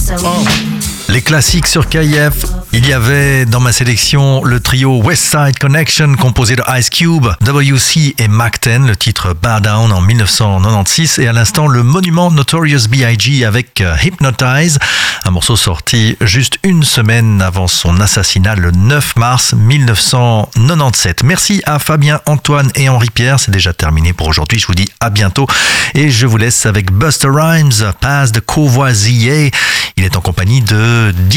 Les classiques sur KIF. Il y avait dans ma sélection le trio West Side Connection composé de Ice Cube, WC et Mac 10, le titre Bow Down en 1996 et à l'instant le monument Notorious B.I.G. avec Hypnotize, un morceau sorti juste une semaine avant son assassinat le 9 mars 1997. Merci à Fabien, Antoine et Henri-Pierre, c'est déjà terminé pour aujourd'hui, je vous dis à bientôt et je vous laisse avec Busta Rhymes, Passe de Courvoisier. Il est en compagnie de